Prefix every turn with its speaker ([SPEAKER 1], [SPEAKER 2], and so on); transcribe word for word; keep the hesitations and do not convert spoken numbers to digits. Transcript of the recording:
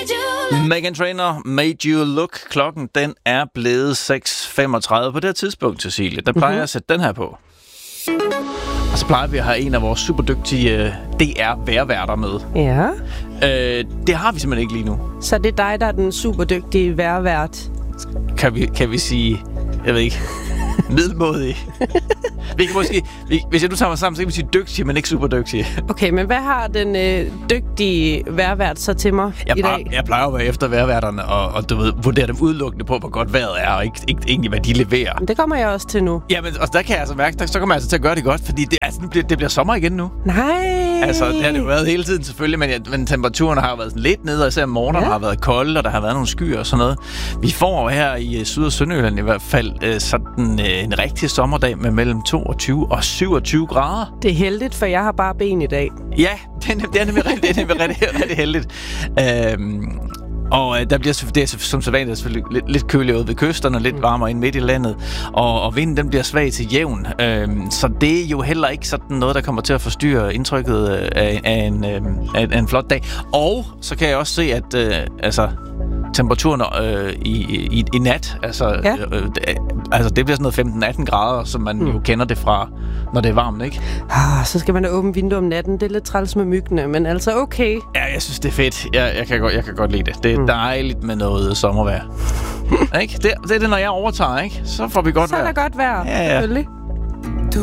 [SPEAKER 1] Meghan Trainor, Made You Look. Klokken, den er blevet seks femogtredive på det her tidspunkt, Cecilie. Der plejer mm-hmm. jeg at sætte den her på. Og så plejer vi at have en af vores superdygtige D R-værværter med.
[SPEAKER 2] Ja. Øh,
[SPEAKER 1] det har vi simpelthen ikke lige nu.
[SPEAKER 2] Så det er dig, der er den superdygtige værvært?
[SPEAKER 1] Kan vi, kan vi sige, jeg ved ikke, middelmådig. Vi kan måske, vi, hvis jeg nu tager mig sammen, så kan vi sige dygtige, men ikke super dygtige.
[SPEAKER 2] Okay, men hvad har den øh, dygtige værvært så til mig
[SPEAKER 1] jeg
[SPEAKER 2] i
[SPEAKER 1] plejer,
[SPEAKER 2] dag?
[SPEAKER 1] Jeg plejer at være efter værværterne og, og du ved, vurdere dem udelukkende på, hvor godt vejret er, og ikke, ikke egentlig, hvad de leverer.
[SPEAKER 2] Det kommer jeg også til nu.
[SPEAKER 1] Jamen, og der kan jeg altså mærke, der, så kommer jeg altså til at gøre det godt, fordi det, altså, det, bliver, det bliver sommer igen nu.
[SPEAKER 2] Nej!
[SPEAKER 1] Altså, det har det jo været hele tiden selvfølgelig, men, ja, men temperaturen har jo været sådan lidt nede, og især om morgenen ja. har været kolde, og der har været nogle skyer og sådan noget. Vi får her i Syd- og Sønderjylland i hvert fald sådan en rigtig sommerdag med mellem toogtyve og syvogtyve grader.
[SPEAKER 2] Det er heldigt, for jeg har bare ben i dag.
[SPEAKER 1] Ja, det er, det er nemlig rigtig, det er nemlig rigtig, rigtig heldigt. Øhm, og der bliver det er, som sædvanligt selvfølgelig lidt, lidt køligere ude ved kysterne, lidt varmere ind midt i landet, og, og vinden den bliver svag til jævn. Øhm, så det er jo heller ikke sådan noget, der kommer til at forstyrre indtrykket af, af, en, af, af en flot dag. Og så kan jeg også se, at øh, altså temperaturen øh, i, i, i nat, altså, ja. øh, øh, altså det bliver sådan noget femten atten grader, som man mm. jo kender det fra, når det er varmt, ikke?
[SPEAKER 2] Ah, så skal man da åbne vinduet om natten. Det er lidt træls med myggene, men altså okay.
[SPEAKER 1] Ja, jeg synes, det er fedt. Jeg, jeg, kan, godt, jeg kan godt lide det. Det er mm. dejligt med noget sommervejr. Ikke? Det, det er det, når jeg overtager, ikke? Så får vi godt
[SPEAKER 2] så
[SPEAKER 1] vejr.
[SPEAKER 2] Så er der godt vejr,
[SPEAKER 1] ja, ja.
[SPEAKER 2] selvfølgelig.